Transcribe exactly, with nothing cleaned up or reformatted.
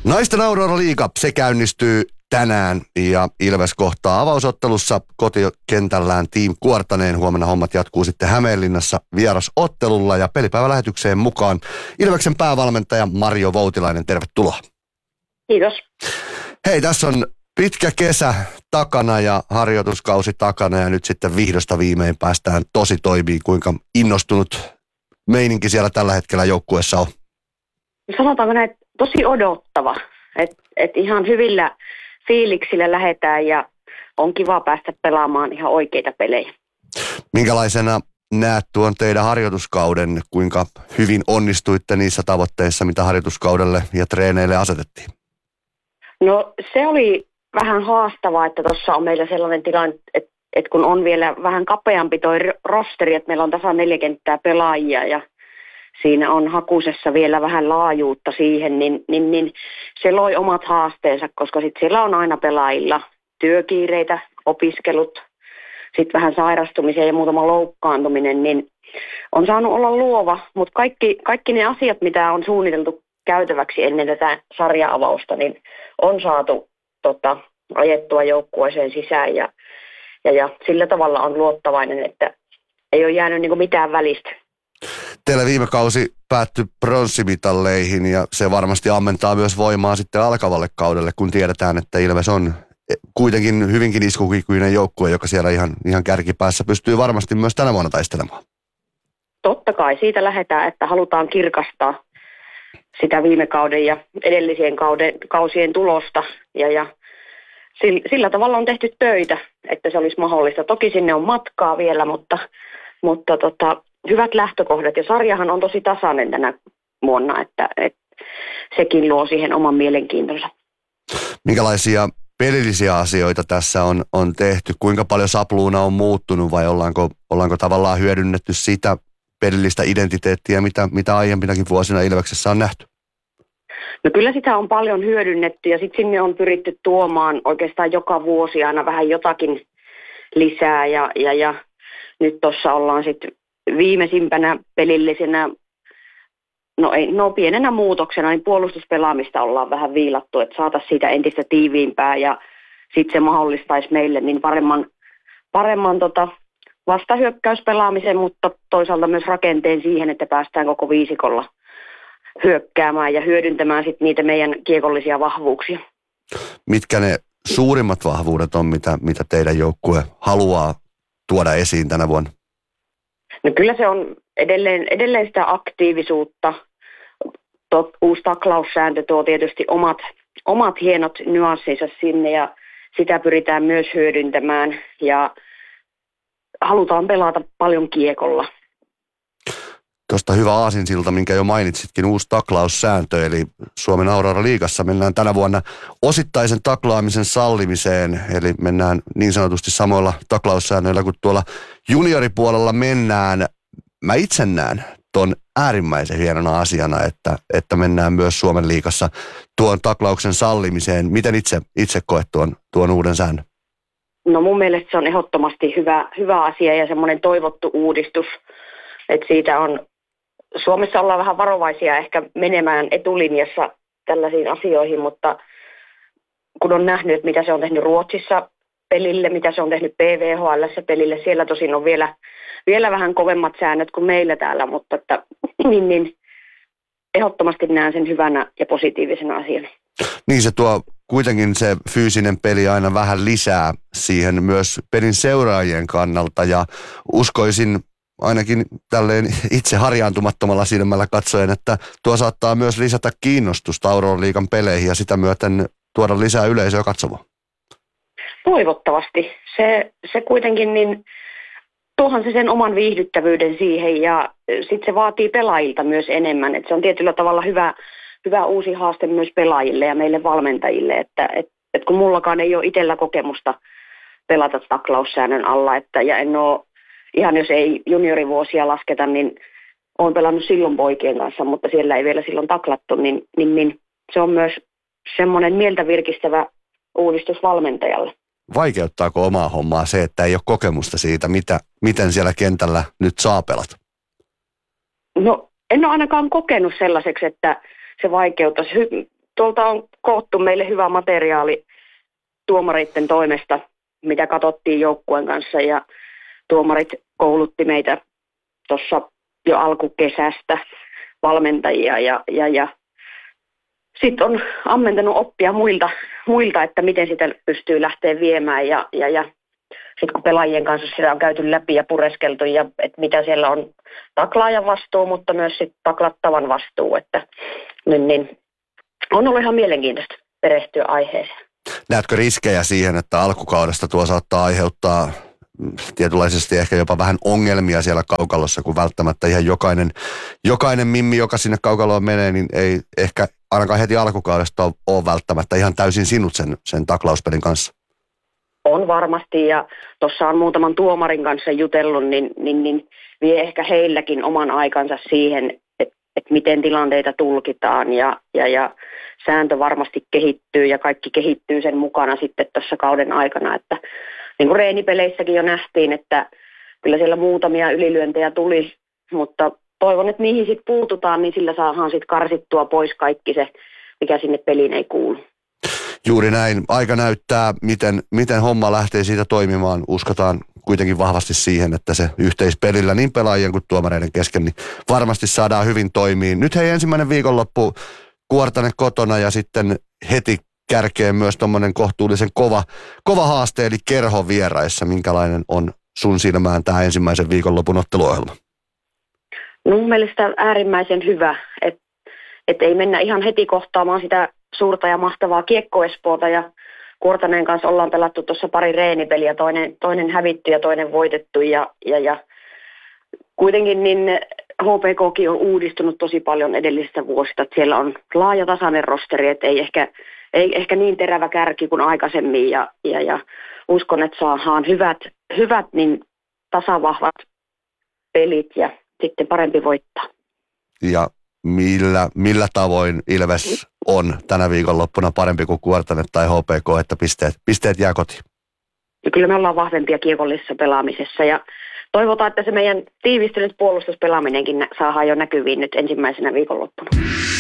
Naisten Aurora-liiga, se käynnistyy tänään ja Ilves kohtaa avausottelussa kotikentällään Team Kuortaneen. Huomenna hommat jatkuu sitten Hämeenlinnassa vierasottelulla ja pelipäivälähetykseen mukaan Ilveksen päävalmentaja Marjo Voutilainen. Tervetuloa. Kiitos. Hei, tässä on pitkä kesä takana ja harjoituskausi takana ja nyt sitten vihdosta viimein päästään tosi toimiin. Kuinka innostunut meininki siellä tällä hetkellä joukkueessa on? Sanotaanko näin, tosi odottava. Että et ihan hyvillä fiiliksillä lähdetään ja on kiva päästä pelaamaan ihan oikeita pelejä. Minkälaisena näet tuon teidän harjoituskauden? Kuinka hyvin onnistuitte niissä tavoitteissa, mitä harjoituskaudelle ja treeneille asetettiin? No se oli vähän haastavaa, että tuossa on meillä sellainen tilanne, että, että kun on vielä vähän kapeampi toi rosteri, että meillä on tasan neljä kenttää pelaajia ja siinä on hakusessa vielä vähän laajuutta siihen, niin, niin, niin se loi omat haasteensa, koska sitten siellä on aina pelaajilla työkiireitä, opiskelut, sitten vähän sairastumisia ja muutama loukkaantuminen, niin on saanut olla luova, mutta kaikki, kaikki ne asiat, mitä on suunniteltu käytäväksi ennen tätä sarja-avausta, niin on saatu tota, ajettua joukkueeseen sisään ja, ja, ja sillä tavalla on luottavainen, että ei ole jäänyt niin kuin mitään välistä. Teillä viime kausi päättyi pronssimitalleihin ja se varmasti ammentaa myös voimaa sitten alkavalle kaudelle, kun tiedetään, että Ilves on kuitenkin hyvinkin iskukykyinen joukkue, joka siellä ihan, ihan kärkipäässä pystyy varmasti myös tänä vuonna taistelemaan. Totta kai siitä lähdetään, että halutaan kirkastaa sitä viime kauden ja edellisien kauden, kausien tulosta ja, ja sillä, sillä tavalla on tehty töitä, että se olisi mahdollista. Toki sinne on matkaa vielä, mutta, mutta tota, hyvät lähtökohdat ja sarjahan on tosi tasainen tänä vuonna, että, että sekin luo siihen oman mielenkiintonsa. Minkälaisia pelillisiä asioita tässä on, on tehty? Kuinka paljon sapluuna on muuttunut vai ollaanko, ollaanko tavallaan hyödynnetty sitä pelillistä identiteettiä, mitä, mitä aiempinakin vuosina Ilveksessä on nähty? No kyllä sitä on paljon hyödynnetty ja sitten sinne on pyritty tuomaan oikeastaan joka vuosi aina vähän jotakin lisää ja, ja, ja nyt tuossa ollaan sitten viimeisimpänä pelillisenä, no, ei, no pienenä muutoksena, niin puolustuspelaamista ollaan vähän viilattu, että saataisiin siitä entistä tiiviimpää ja sitten se mahdollistaisi meille niin paremman, paremman tota, vastahyökkäyspelaamisen, mutta toisaalta myös rakenteen siihen, että päästään koko viisikolla hyökkäämään ja hyödyntämään sitten niitä meidän kiekollisia vahvuuksia. Mitkä ne suurimmat vahvuudet on, mitä, mitä teidän joukkue haluaa tuoda esiin tänä vuonna? No kyllä se on edelleen, edelleen sitä aktiivisuutta. Tot, uusi taklaussääntö tuo tietysti omat, omat hienot nyanssinsa sinne ja sitä pyritään myös hyödyntämään ja halutaan pelata paljon kiekolla. Tuosta hyvä aasinsilta, minkä jo mainitsitkin, uusi taklaussääntö, eli Suomen Aurora-liigassa mennään tänä vuonna osittaisen taklaamisen sallimiseen, eli mennään niin sanotusti samoilla taklaussäännöillä kuin tuolla junioripuolella mennään. Mä itse näen ton äärimmäisen hienona asiana, että, että mennään myös Suomen liigassa tuon taklauksen sallimiseen. Miten itse, itse koet tuon, tuon uuden säännön? No mun mielestä se on ehdottomasti hyvä, hyvä asia ja semmoinen toivottu uudistus, että siitä on Suomessa ollaan vähän varovaisia ehkä menemään etulinjassa tällaisiin asioihin, mutta kun on nähnyt, että mitä se on tehnyt Ruotsissa pelille, mitä se on tehnyt P V H L:ssä pelille, siellä tosin on vielä, vielä vähän kovemmat säännöt kuin meillä täällä, mutta että, niin, niin, ehdottomasti näen sen hyvänä ja positiivisena asiana. Niin se tuo kuitenkin se fyysinen peli aina vähän lisää siihen myös pelin seuraajien kannalta ja uskoisin, ainakin tälleen itse harjaantumattomalla silmällä katsoen, että tuo saattaa myös lisätä kiinnostusta Aurora-liigan peleihin ja sitä myöten tuoda lisää yleisöä katsomaan. Toivottavasti. Se, se kuitenkin, niin tuohan se sen oman viihdyttävyyden siihen ja sitten se vaatii pelaajilta myös enemmän. Et se on tietyllä tavalla hyvä, hyvä uusi haaste myös pelaajille ja meille valmentajille, että et, et kun mullakaan ei ole itsellä kokemusta pelata taklaussäännön alla että, ja en ole ihan jos ei juniorivuosia lasketa, niin olen pelannut silloin poikien kanssa, mutta siellä ei vielä silloin taklattu, niin, niin, niin se on myös semmoinen mieltä virkistävä uudistus valmentajalle. Vaikeuttaako omaa hommaa se, että ei ole kokemusta siitä, mitä, miten siellä kentällä nyt saa pelata? No en ole ainakaan kokenut sellaiseksi, että se vaikeuttaisi. tuolta on koottu meille hyvä materiaali tuomareiden toimesta, mitä katsottiin joukkueen kanssa ja tuomarit koulutti meitä tuossa jo alkukesästä valmentajia ja, ja, ja sitten on ammentanut oppia muilta, muilta, että miten sitä pystyy lähteä viemään ja, ja, ja sitten kun pelaajien kanssa sitä on käyty läpi ja pureskeltu ja että mitä siellä on taklaajan vastuu, mutta myös sitten taklattavan vastuu, että niin, niin, on ollut ihan mielenkiintoista perehtyä aiheeseen. Näetkö riskejä siihen, että alkukaudesta tuo saattaa aiheuttaa tietynlaisesti ehkä jopa vähän ongelmia siellä kaukalossa, kun välttämättä ihan jokainen, jokainen mimmi, joka sinne kaukaloon menee, niin ei ehkä ainakaan heti alkukaudesta ole, ole välttämättä ihan täysin sinut sen, sen taklauspelin kanssa. On varmasti ja tuossa on muutaman tuomarin kanssa jutellut, niin, niin, niin vie ehkä heilläkin oman aikansa siihen, että, että miten tilanteita tulkitaan ja, ja, ja sääntö varmasti kehittyy ja kaikki kehittyy sen mukana sitten tuossa kauden aikana, että niin kuin reenipeleissäkin jo nähtiin, että kyllä siellä muutamia ylilyöntejä tuli, mutta toivon, että niihin sitten puututaan, niin sillä saadaan sitten karsittua pois kaikki se, mikä sinne peliin ei kuulu. Juuri näin. Aika näyttää, miten, miten homma lähtee siitä toimimaan. Uskotaan kuitenkin vahvasti siihen, että se yhteispelillä niin pelaajien kuin tuomareiden kesken niin varmasti saadaan hyvin toimiin. Nyt hei ensimmäinen viikonloppu Kuortane kotona ja sitten heti kärkeen myös tuommoinen kohtuullisen kova, kova haaste, eli Kerho vieraissa. Minkälainen on sun silmään tämä ensimmäisen viikonlopun otteluohjelma? No mun mielestä äärimmäisen hyvä, että et ei mennä ihan heti kohtaamaan sitä suurta ja mahtavaa Kiekko Espoota ja Kuortaneen kanssa ollaan pelattu tuossa pari reenipeliä, toinen, toinen hävitty ja toinen voitettu ja, ja, ja kuitenkin niin H P K:kin on uudistunut tosi paljon edellisistä vuosista, että siellä on laaja tasainen rosteri, että ei ehkä, ei ehkä niin terävä kärki kuin aikaisemmin ja, ja, ja uskon, että saadaan hyvät, hyvät niin tasavahvat pelit ja sitten parempi voittaa. Ja millä, millä tavoin Ilves on tänä viikonloppuna parempi kuin Kuortane tai H P K, että pisteet, pisteet jää kotiin? Ja kyllä me ollaan vahvempia kiekollisessa pelaamisessa ja toivotaan, että se meidän tiivistynyt puolustuspelaaminenkin saadaan jo näkyviin nyt ensimmäisenä viikonloppuna.